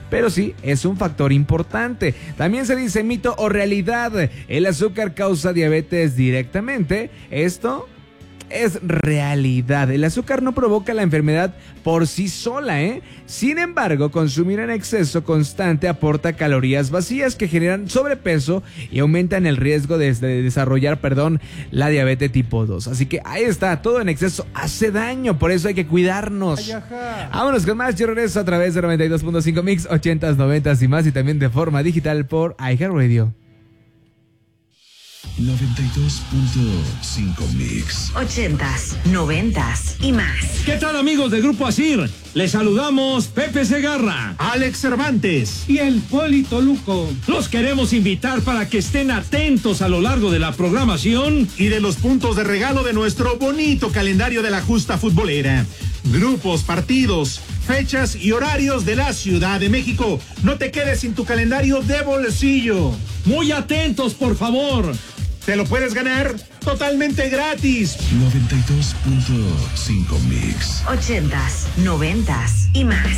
pero sí es un factor importante. También se dice mito o realidad, el azúcar causa diabetes directamente. Esto es realidad. El azúcar no provoca la enfermedad por sí sola, Sin embargo, consumir en exceso constante aporta calorías vacías que generan sobrepeso y aumentan el riesgo de desarrollar, la diabetes tipo 2. Así que ahí está, todo en exceso hace daño, por eso hay que cuidarnos. Vámonos con más, yo regreso a través de 92.5 Mix, 80s, 90s y más, y también de forma digital por iHeartRadio. 92.5 Mix. 80s, 90s y más. ¿Qué tal, amigos del Grupo Asir? Les saludamos Pepe Segarra, Alex Cervantes y el Polito Luco. Los queremos invitar para que estén atentos a lo largo de la programación y de los puntos de regalo de nuestro bonito calendario de la justa futbolera. Grupos, partidos, fechas y horarios de la Ciudad de México. No te quedes sin tu calendario de bolsillo. Muy atentos, por favor. Te lo puedes ganar totalmente gratis. 92.5 Mix. 80s, 90s y más.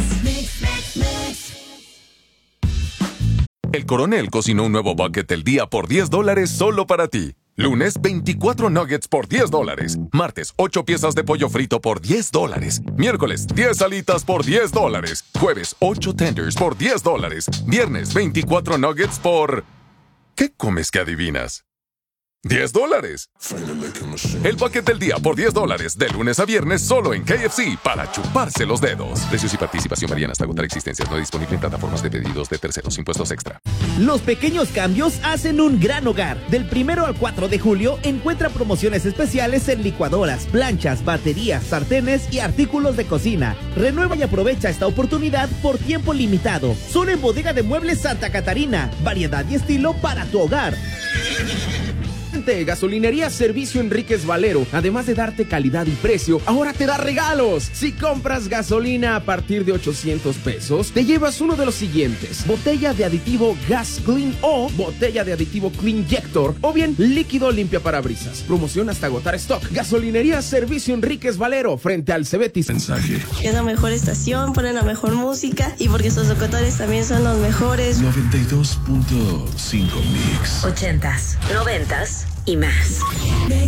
El Coronel cocinó un nuevo bucket del día por $10 solo para ti. Lunes, 24 nuggets por $10. Martes, 8 piezas de pollo frito por $10. Miércoles, 10 alitas por $10. Jueves, 8 tenders por $10. Viernes, 24 nuggets por... ¿Qué comes que adivinas? $10. El bucket del día por $10, de lunes a viernes solo en KFC, para chuparse los dedos. Precios y participación varían hasta agotar existencias. No disponible en plataformas de pedidos de terceros. Impuestos extra. Los pequeños cambios hacen un gran hogar. Del 1 al 4 de julio encuentra promociones especiales en licuadoras, planchas, baterías, sartenes y artículos de cocina. Renueva y aprovecha esta oportunidad por tiempo limitado. Solo en Bodega de Muebles Santa Catarina. Variedad y estilo para tu hogar. Gasolinería Servicio Enríquez Valero, además de darte calidad y precio, ahora te da regalos. Si compras gasolina a partir de $800, te llevas uno de los siguientes: botella de aditivo Gas Clean o botella de aditivo Cleanjector, o bien líquido limpia parabrisas. Promoción hasta agotar stock. Gasolinería Servicio Enríquez Valero, frente al Cebetis. Mensaje. Es la mejor estación, ponen la mejor música y porque sus locutores también son los mejores. 92.5 Mix. 80s, 90s y más.